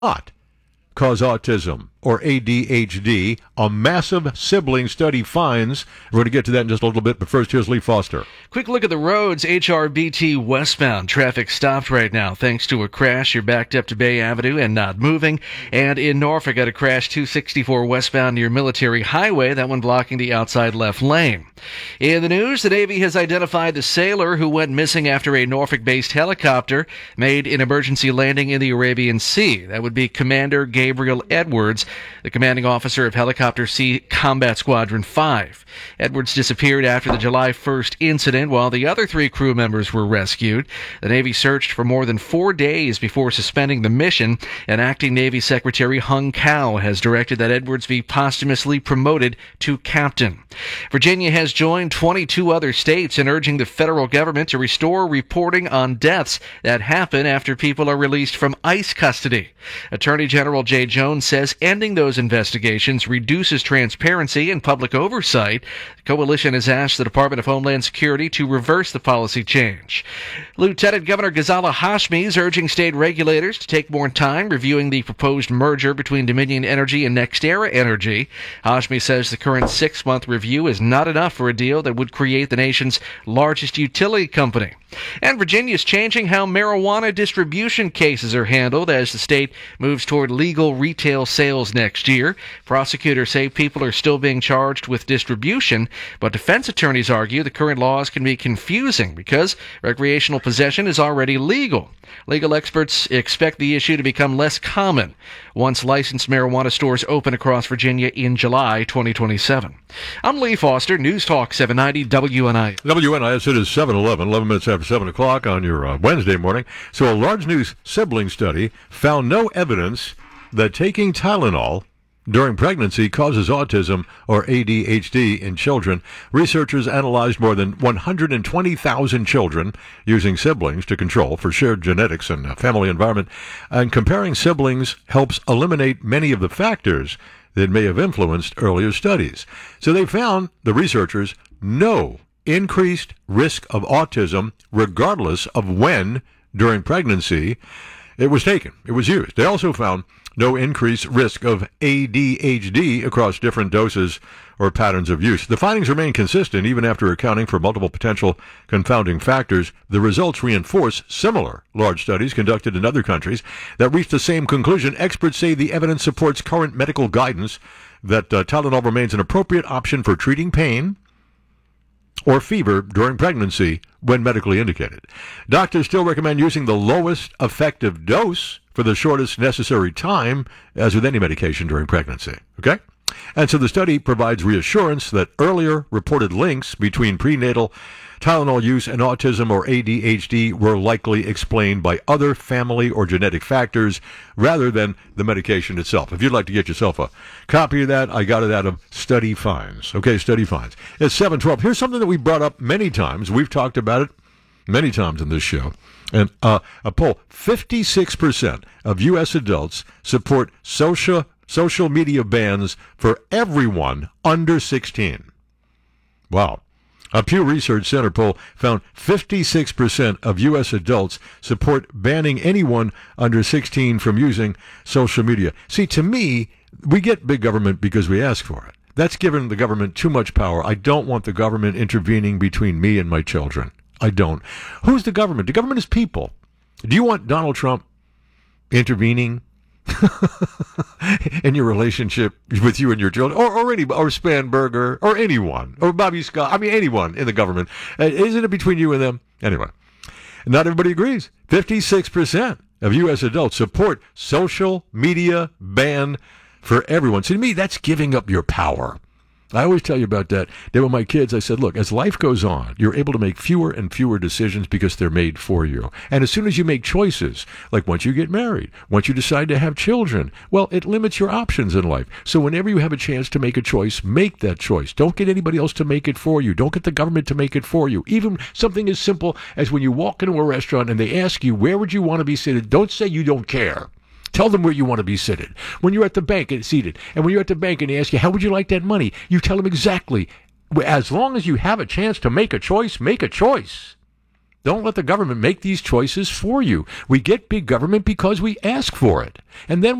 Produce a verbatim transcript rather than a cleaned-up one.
not cause autism or A D H D. A massive sibling study finds. We're going to get to that in just a little bit, but first, here's Lee Foster. Quick look at the roads. H R B T westbound. Traffic stopped right now thanks to a crash. You're backed up to Bay Avenue and not moving. And in Norfolk, got a crash two sixty-four westbound near Military Highway. That one blocking the outside left lane. In the news, the Navy has identified the sailor who went missing after a Norfolk-based helicopter made an emergency landing in the Arabian Sea. That would be Commander Gabriel Edwards, the commanding officer of Helicopter Sea Combat Squadron five. Edwards disappeared after the July first incident while the other three crew members were rescued. The Navy searched for more than four days before suspending the mission, and Acting Navy Secretary Hung Cao has directed that Edwards be posthumously promoted to captain. Virginia has joined twenty-two other states in urging the federal government to restore reporting on deaths that happen after people are released from ICE custody. Attorney General Jay Jones says ending those investigations reduces transparency and public oversight. The coalition has asked the Department of Homeland Security to reverse the policy change. Lieutenant Governor Ghazala Hashmi is urging state regulators to take more time reviewing the proposed merger between Dominion Energy and NextEra Energy. Hashmi says the current six-month review is not enough for a deal that would create the nation's largest utility company. And Virginia is changing how marijuana distribution cases are handled as the state moves toward legal retail sales next year. Prosecutors say people are still being charged with distribution, but defense attorneys argue the current laws can be confusing because recreational possession is already legal. Legal experts expect the issue to become less common once licensed marijuana stores open across Virginia in July twenty twenty-seven. I'm Lee Foster, News Talk seven ninety W N I. W N I S, it is seven eleven, eleven minutes after seven o'clock on your uh, Wednesday morning. So a large new sibling study found no evidence that taking Tylenol during pregnancy causes autism or A D H D in children. Researchers analyzed more than one hundred twenty thousand children using siblings to control for shared genetics and uh, family environment. And comparing siblings helps eliminate many of the factors that may have influenced earlier studies. So they found, the researchers, no increased risk of autism regardless of when during pregnancy it was taken, it was used. They also found no increased risk of A D H D across different doses or patterns of use. The findings remain consistent even after accounting for multiple potential confounding factors. The results reinforce similar large studies conducted in other countries that reached the same conclusion. Experts say the evidence supports current medical guidance that uh, Tylenol remains an appropriate option for treating pain or fever during pregnancy when medically indicated. Doctors still recommend using the lowest effective dose for the shortest necessary time, as with any medication during pregnancy. Okay? And so the study provides reassurance that earlier reported links between prenatal Tylenol use and autism or A D H D were likely explained by other family or genetic factors rather than the medication itself. If you'd like to get yourself a copy of that, I got it out of Study Finds. Okay, Study Finds. It's seven twelve. Here's something that we brought up many times. We've talked about it many times in this show. And uh, a poll, fifty-six percent of U S adults support social social media bans for everyone under sixteen. Wow. A Pew Research Center poll found fifty-six percent of U S adults support banning anyone under sixteen from using social media. See, to me, we get big government because we ask for it. That's given the government too much power. I don't want the government intervening between me and my children. I don't. Who's the government? The government is people. Do you want Donald Trump intervening in your relationship with you and your children, or or any, or Spanberger, or anyone, or Bobby Scott? I mean, anyone in the government. Uh, isn't it between you and them? Anyway, not everybody agrees. fifty-six percent of U S adults support social media ban for everyone. So to me, that's giving up your power. I always tell you about that. Then with my kids, I said, look, as life goes on, you're able to make fewer and fewer decisions because they're made for you. And as soon as you make choices, like once you get married, once you decide to have children, well, it limits your options in life. So whenever you have a chance to make a choice, make that choice. Don't get anybody else to make it for you. Don't get the government to make it for you. Even something as simple as when you walk into a restaurant and they ask you, where would you want to be seated? Don't say you don't care. Tell them where you want to be seated. When you're at the bank and seated, and when you're at the bank and they ask you, how would you like that money? You tell them exactly. As long as you have a chance to make a choice, make a choice. Don't let the government make these choices for you. We get big government because we ask for it. And then